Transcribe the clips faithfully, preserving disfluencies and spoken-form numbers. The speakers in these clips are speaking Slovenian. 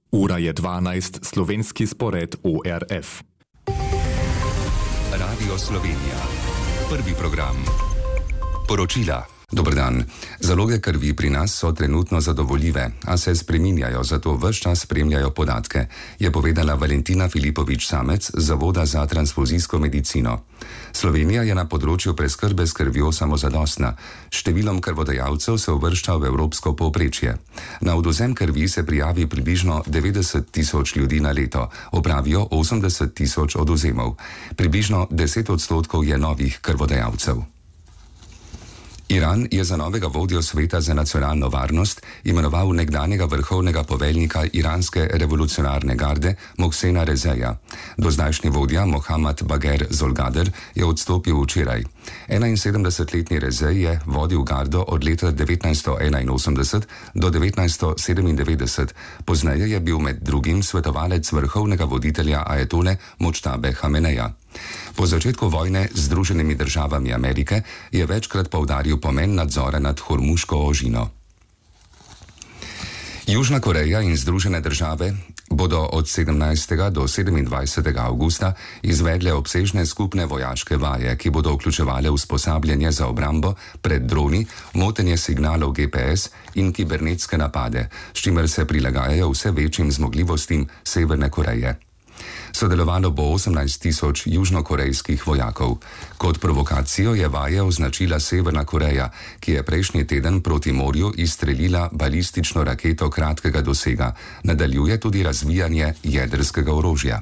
Ura je dvanajst, slovenski spored O R F. Radio Slovenija. Prvi program. Poročila. Dober dan. Zaloge krvi pri nas so trenutno zadovoljive, a se spreminjajo, zato ves čas spremljajo podatke, je povedala Valentina Filipovič-Samec z Zavoda za transfuzijsko medicino. Slovenija je na področju preskrbe s krvjo samozadostna. Številom krvodajalcev se uvršča v evropsko povprečje. Na odvzem krvi se prijavi približno devetdeset tisoč ljudi na leto, opravijo osemdeset tisoč odvzemov. Približno deset odstotkov je novih krvodajalcev. Iran je za novega vodjo sveta za nacionalno varnost imenoval nekdanjega vrhovnega poveljnika iranske revolucionarne garde Mohsena Rezeja. Dozdajšnji vodja Mohammad Bagher Zolgader je odstopil včeraj. enainsedemdesetletni Rezej je vodil gardo od leta devetnajststo enainosemdeset do devetnajststo sedemindevetdeset. Pozneje je bil med drugim svetovalec vrhovnega voditelja ajatole Modžtabe Hameneja. Po začetku vojne z Združenimi državami Amerike je večkrat poudaril pomen nadzora nad Hormuško ožino. Južna Koreja in Združene države bodo od sedemnajstega do sedemindvajsetega avgusta izvedle obsežne skupne vojaške vaje, ki bodo vključevale usposabljanje za obrambo pred droni, motenje signalov G P S in kibernetske napade, s čimer se prilagajajo vse večjim zmogljivostim Severne Koreje. Sodelovalo bo osemnajst tisoč južnokorejskih vojakov. Kot provokacijo je vaje označila Severna Koreja, ki je prejšnji teden proti morju izstrelila balistično raketo kratkega dosega. Nadaljuje tudi razvijanje jedrskega orožja.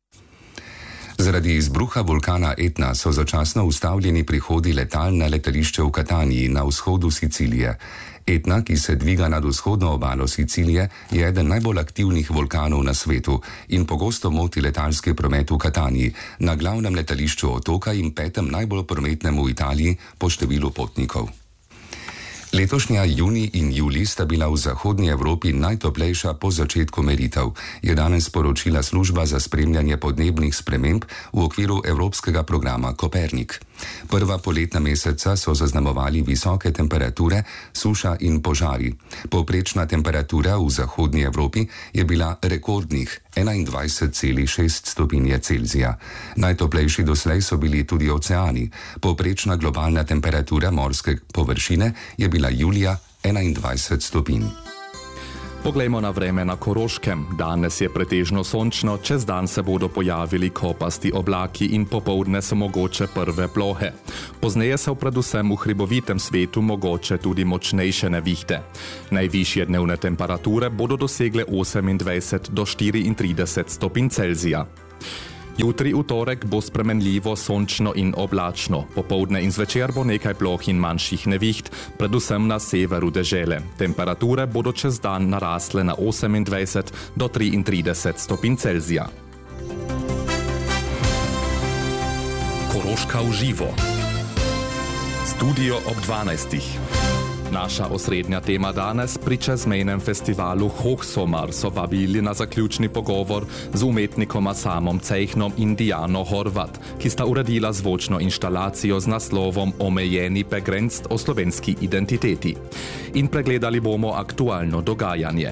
Zaradi izbruha vulkana Etna so začasno ustavljeni prihodi letal na letališče v Kataniji na vzhodu Sicilije. Etna, ki se dviga nad vzhodno obalo Sicilije, je eden najbolj aktivnih vulkanov na svetu in pogosto moti letalski promet v Kataniji, na glavnem letališču otoka in petem najbolj prometnem v Italiji po številu potnikov. Letošnja junij in julij sta bila v zahodnji Evropi najtoplejša po začetku meritev, je danes sporočila služba za spremljanje podnebnih sprememb v okviru evropskega programa Kopernik. Prva poletna meseca so zaznamovali visoke temperature, suša in požari. Povprečna temperatura v zahodnji Evropi je bila rekordnih enaindvajset celih šest stopinje Celzija. Najtoplejši doslej so bili tudi oceani. Povprečna globalna temperatura morske površine je bila julija enaindvajset stopinj. Poglejmo na vreme na Koroškem. Danes je pretežno sončno, čez dan se bodo pojavili kopasti oblaki in popoldne so mogoče prve plohe. Pozneje so predvsem v hribovitem svetu mogoče tudi močnejše nevihte. Najvišje dnevne temperature bodo dosegle osemindvajset do štiriintrideset stopinj Celzija. Jutri v torek bo spremenljivo sončno in oblačno. Popoldne in zvečer bo nekaj ploh in manjših neviht, predvsem na severu dežele. Temperature bodo čez dan narasle na osemindvajset do triintrideset stopinj Celzija. Koroška v živo. Studio ob dvanajstih. Naša osrednja tema danes pri čezmejnem festivalu Hochsommer so vabili na zaključni pogovor z umetnikoma Samom Cejhnom in Diano Horvat, ki sta uredila zvočno inštalacijo z naslovom Omejeni begrenzt o slovenski identiteti. In pregledali bomo aktualno dogajanje.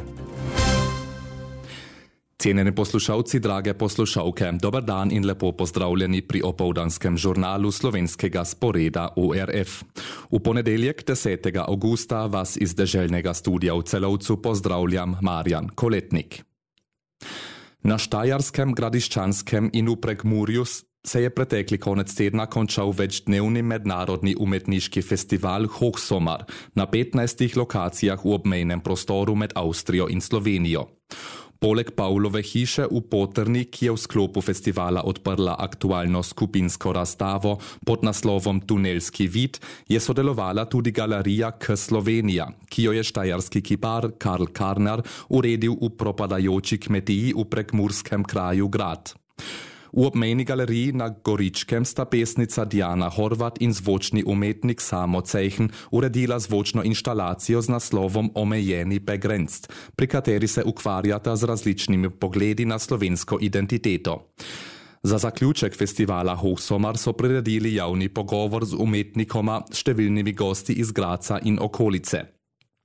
Cenjeni poslušalci, drage poslušalke, dober dan in lepo pozdravljeni pri opoldanskem žurnalu slovenskega sporeda O R F. V ponedeljek desetega avgusta vas iz deželnega studia v Celovcu pozdravljam Marjan Koletnik. Na Štajerskem, Gradiščanskem in v Prekmurju se je pretekli konec tedna končal večdnevni mednarodni umetniški festival Hochsommer na petnajstih lokacijah v obmejnem prostoru med Avstrijo in Slovenijo. Poleg Pavlove hiše v Potrni, ki je v sklopu festivala odprla aktualno skupinsko razstavo pod naslovom Tunelski vid, je sodelovala tudi galerija K Slovenija, ki jo je štajerski kipar Karl Karner uredil v propadajoči kmetiji v prekmurskem kraju Grad. V obmejni galeriji na Goričkem sta pesnica Diana Horvat in zvočni umetnik Samo Cejhn uredila zvočno inštalacijo z naslovom Omejeni begrenzt, pri kateri se ukvarjata z različnimi pogledi na slovensko identiteto. Za zaključek festivala Hochsommer so priredili javni pogovor z umetnikoma, številnimi gosti iz Gradca in okolice.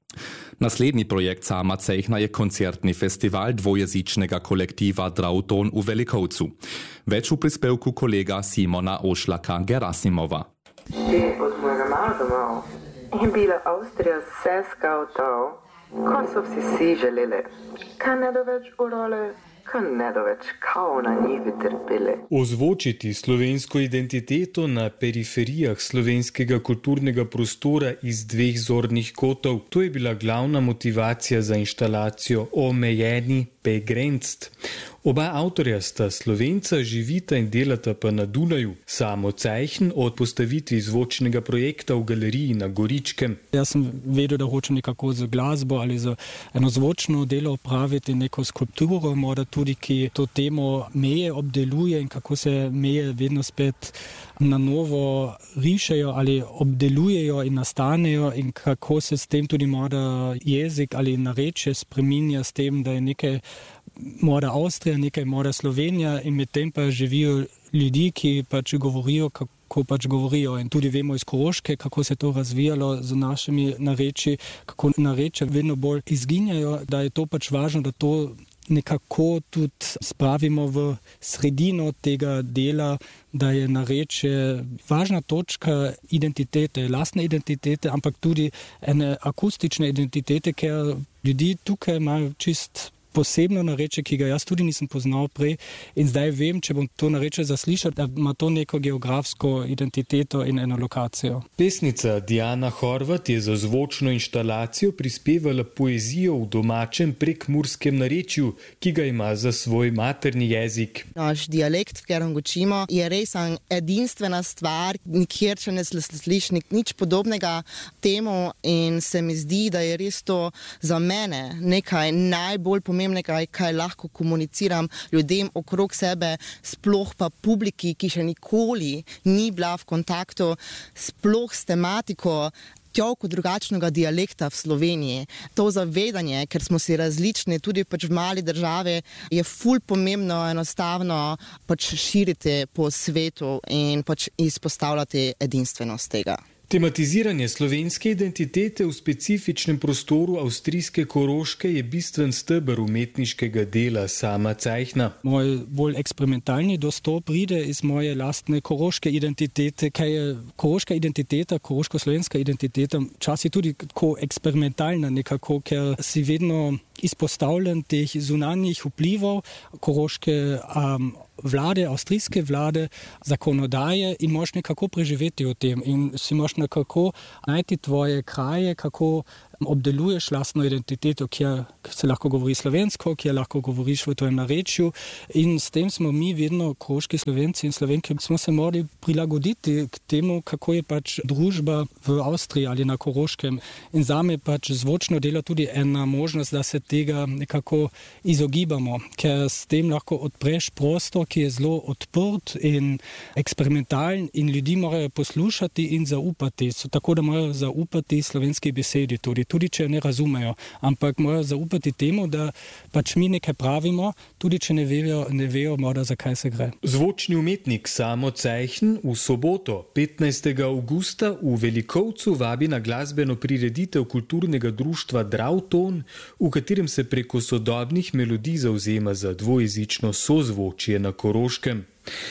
Naslednji projekt Sama Cejchna je koncertni festival dvojezičnega kolektiva Drauton v Velikovcu. Več v prispevku kolega Simona Ošlaka Gerasimova. Že od mojega malo domov je bila Avstrija vse skautov, ko so vsi si želeli. Kaj ne do več urole, kaj ne do več kao na njih trpeli. Ozvočiti slovensko identiteto na periferijah slovenskega kulturnega prostora iz dveh zornih kotov, to je bila glavna motivacija za inštalacijo Omejeni begrenzt. Oba avtorja sta Slovenca, živita in delata pa na Dunaju. Samo Cejchen od postavitvi zvočnega projekta v galeriji na Goričkem. Jaz sem vedel, da hočem nekako z glasbo ali z eno zvočno delo opraviti neko skulpturo, morda tudi, ki to temo meje obdeluje in kako se meje vedno spet na novo rišejo ali obdelujejo in nastanejo in kako se s tem tudi morda jezik ali narečje spreminja s tem, da je nekaj morda Avstrija, nekaj morda Slovenija in medtem pa živijo ljudi, ki pač govorijo, kako pač govorijo. In tudi vemo iz Koroške, kako se je to razvijalo z našimi nareči, kako narečja vedno bolj izginjajo, da je to pač važno, da to nekako tudi spravimo v sredino tega dela, da je narečje važna točka identitete, lastne identitete, ampak tudi ene akustične identitete, ker ljudi tukaj imajo čist posebno narečje, ki ga jaz tudi nisem poznal prej in zdaj vem, če bom to narečje zaslišal, da ima to neko geografsko identiteto in eno lokacijo. Pesnica Diana Horvat je za zvočno inštalacijo prispevala poezijo v domačem prekmurskem narečju, ki ga ima za svoj materni jezik. Naš dialekt, v katerem govorimo, je res edinstvena stvar, nikjer še ne slišiš nič podobnega temu in se mi zdi, da je res to za mene nekaj najbolj pomembnega, kaj lahko komuniciram ljudem okrog sebe, sploh pa publiki, ki še nikoli ni bila v kontaktu sploh s tematiko toliko drugačnega dialekta v Sloveniji. To zavedanje, ker smo si različni tudi pač v mali državi, je ful pomembno enostavno pač širiti po svetu in pač izpostavljati edinstvenost tega. Tematiziranje slovenske identitete v specifičnem prostoru avstrijske Koroške je bistven steber umetniškega dela Sama Cejchna. Moj bolj eksperimentalni dostop pride iz moje lastne koroške identitete, kaj je koroška identiteta, koroško-slovenska identiteta, časi tudi tako eksperimentalna nekako, ker si vedno izpostavljen teh zunanjih vplivov koroške um, vlade, avstrijske vlade, zakonodaje in moš nekako preživeti v tem in si moš nekako najti tvoje kraje, kako obdeluješ lastno identiteto, kjer se lahko govori slovensko, kjer lahko govoriš v tvojem narečju in s tem smo mi vedno koroški Slovenci in Slovenke smo se morali prilagoditi k temu, kako je pač družba v Avstriji ali na Koroškem in zame pač zvočno delo tudi ena možnost, da se tega nekako izogibamo, ker s tem lahko odpreš prostor, ki je zelo odprt in eksperimentalen in ljudi morajo poslušati in zaupati, so tako, da morajo zaupati slovenski besedi tudi. Tudi če ne razumejo, ampak morajo zaupati temu, da pač mi nekaj pravimo, tudi če ne vejo, ne vejo morda, zakaj se gre. Zvočni umetnik Samo Cejchen v soboto, petnajstega avgusta v Velikovcu vabi na glasbeno prireditev kulturnega društva Drauton, v katerem se preko sodobnih melodij zavzema za dvojezično sozvočje na Koroškem.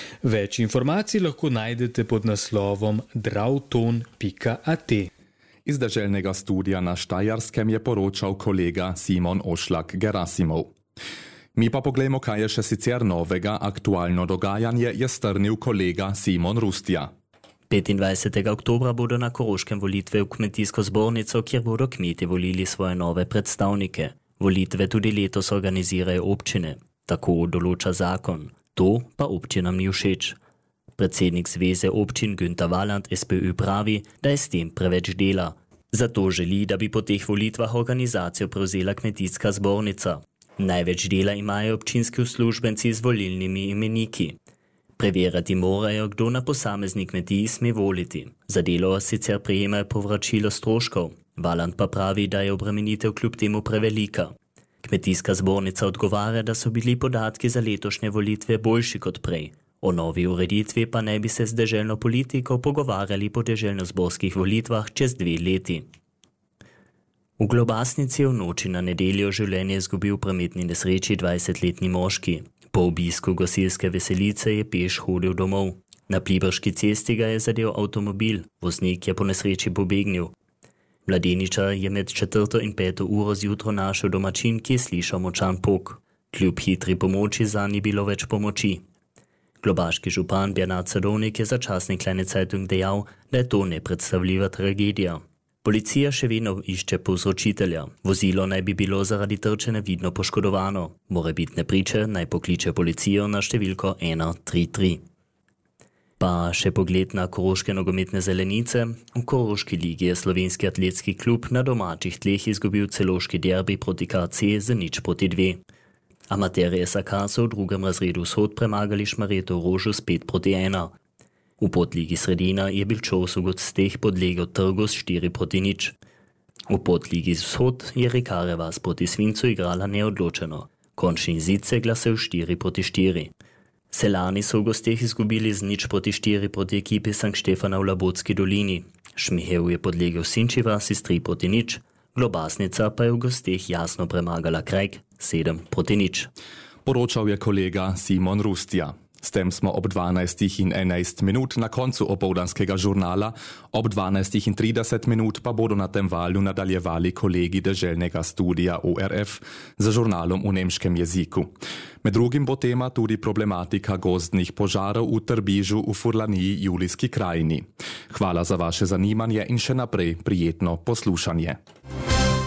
Več informacij lahko najdete pod naslovom drauton pika a te. Iz deželnega studija na Štajerskem je poročal kolega Simon Ošlak Gerasimov. Mi pa poglejmo, kaj je še sicer novega, aktualno dogajanje, je strnil kolega Simon Rustja. petindvajsetega oktobra bodo na Koroškem volitve v kmetijsko zbornico, kjer bodo kmetje volili svoje nove predstavnike. Volitve tudi letos organizirajo občine. Tako določa zakon. To pa občinam ni všeč. Predsednik Zveze občin Günther Valand S P Ö pravi, da je s tem preveč dela. Zato želi, da bi po teh volitvah organizacijo prevzela kmetijska zbornica. Največ dela imajo občinski uslužbenci z volilnimi imeniki. Preverjati morajo, kdo na posamezni kmetiji sme voliti. Za delo sicer prejemajo povračilo stroškov. Valand pa pravi, da je obremenitev kljub temu prevelika. Kmetijska zbornica odgovarja, da so bili podatki za letošnje volitve boljši kot prej. O novi ureditvi pa naj bi se z deželno politiko pogovarjali po deželno-zborskih volitvah čez dve leti. V Globasnici je v noči na nedeljo življenje izgubil v prometni nesreči dvajsetletni moški. Po obisku gasilske veselice je peš hodil domov. Na Pliberški cesti ga je zadel avtomobil, voznik je po nesreči pobegnil. Mladeniča je med četrto in peto uro zjutro našel domačin, ki je slišal močan pok. Kljub hitri pomoči zanj ni bilo več pomoči. Globaški župan Bernard Sadovnik je za časnik Kleine Zeitung dejal, da je to nepredstavljiva tragedija. Policija še vedno išče povzročitelja. Vozilo naj bi bilo zaradi trčenja vidno poškodovano. Morebitne priče naj pokliče policijo na številko ena tri tri. Pa še pogled na koroške nogometne zelenice. V Koroški ligi je slovenski atletski klub na domačih tleh izgubil celoški derbi proti K C z nič proti dve. Amaterje S A K so v drugem razredu vzhod premagali Šmarjeto Rožu s pet proti ena. V podligi Sredina je bil Čovsu Gosteh podlegel Trgu s štiri proti nič. V podligi vzhod je Rikare Vas proti Svincu igrala neodločeno. Končni izid se je glasil štiri proti štiri. Selani so v Gosteh izgubili z nič proti štiri proti ekipi Sankt Štefana v Labotski dolini. Šmihev je podlegel Sinči Vasi s tri proti nič. Globasnica pa je v Gosteh jasno premagala Krajk sedem proti nič. Poročal je kolega Simon Rustja. S tem smo ob dvanajstih in enajst minut na koncu opoldanskega žurnala, ob dvanajstih in trideset minut pa bodo na tem valju nadaljevali kolegi deželnega studija O R F za žurnalom v nemškem jeziku. Med drugim bo tema tudi problematika gozdnih požarov v Trbižu v Furlaniji Julijski krajini. Hvala za vaše zanimanje in še naprej prijetno poslušanje.